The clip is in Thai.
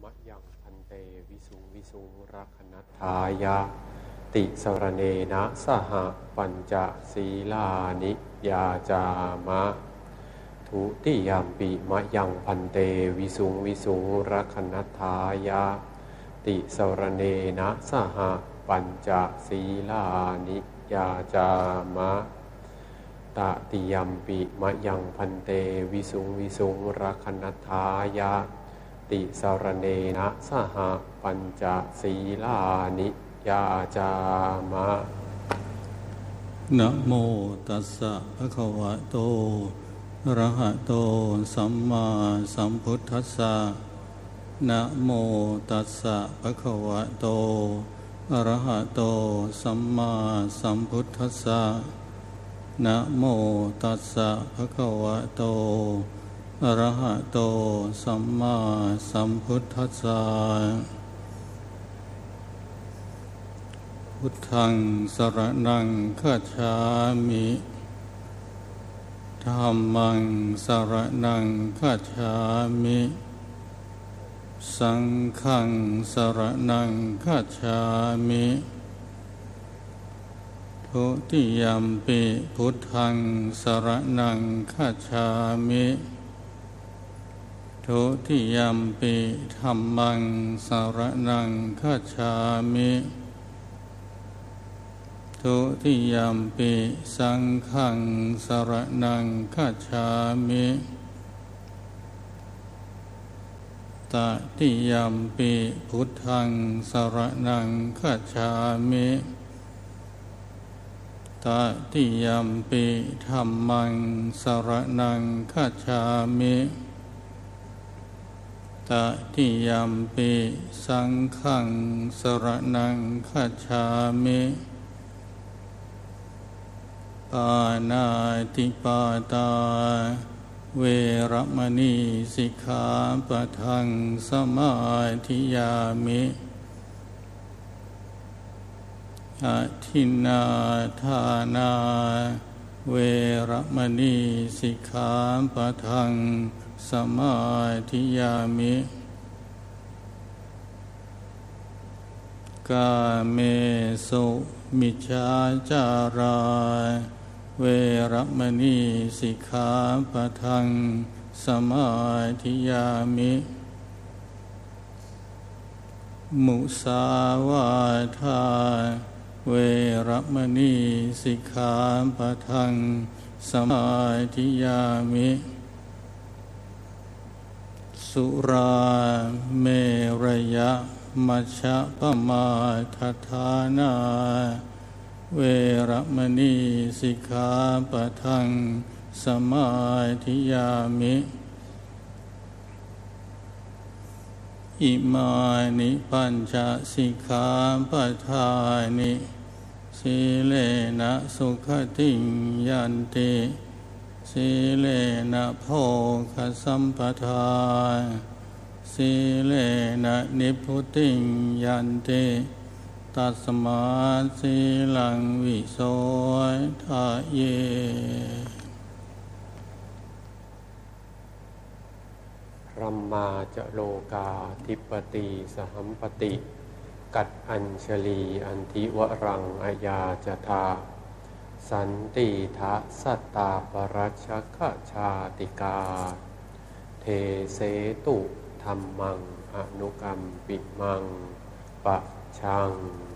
มะยังพันเตวิสุงวิสุงรักนัตถายะติสรเนนะสหปัญจศีลานิยาจามะทุติยามปิมะยังพันเตวิสุงวิสุงรักนัตถายะติสรเนนะสหปัญจศีลานิยาจามะตติยามปิมะยังพันเตวิสุงวิสุงรักนัตถายะติสรเนนะสหปัญจศีลานิยาจามะนะโมตัสสะภะคะวะโตอะระหะโตสัมมาสัมพุทธัสสะนะโมตัสสะภะคะวะโตอะระหะโตสัมมาสัมพุทธัสสะนะโมตัสสะภะคะวะโตอะระหะโตสัมมาสัมพุทธัสสะพุทธังสรณังคัจฉามิธัมมังสรณังคัจฉามิสังฆังสรณังคัจฉามิทุติยมปิพุทธังสรณังคัจฉามิทุติยมปิธัมมังสรณังคัจฉามิทุติยมปิสังฆังสรณังคัจฉามิตติยมปิพุทธังสรณังคัจฉามิตติยมปิธัมมังสรณังคัจฉามิตติยมปิสังฆังสรณังคัจฉามิปานาติปาตาเวรมณีสิกขาปะทังสมาธิยามิอะทินนาทานาเวรมณีสิกขาปะทังสมาธิยามิกาเมสุมิจฉาจาราเวรมณีสิกขาปะทังสมาธิยามิมุสาวาทาเวรมณีสิกขาปะทังสมาธิยามิสุราเมรยะมัชฌะปมาทัฏฐานาเวรมณีสิกขาปะทังสมาธิยามิอิมานิปัญจสิกขาปทานิสีเลนะสุขติงยันติสีเลนะโภคสัมปทาสีเลนะนิพพุติงยันติตัสมาสีลังวิโสทะเยรัมมาจะโลกาธิปติสหัมปติกัดอัญชลีอันทิวรังอายาจทาสันติทะสัตตาปรัชชะชาติกาเทเสตุธัมมังอนุกัมปิมังปะชัง